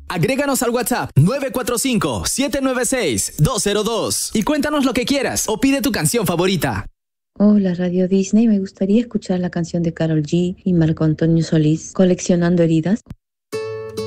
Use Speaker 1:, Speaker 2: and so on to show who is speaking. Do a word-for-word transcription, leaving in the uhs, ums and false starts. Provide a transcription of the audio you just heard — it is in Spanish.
Speaker 1: Agréganos al WhatsApp nueve cuatro cinco, siete nueve seis, dos cero dos y cuéntanos lo que quieras o pide tu canción favorita.
Speaker 2: Hola Radio Disney, me gustaría escuchar la canción de Karol G y Marco Antonio Solís, Coleccionando Heridas.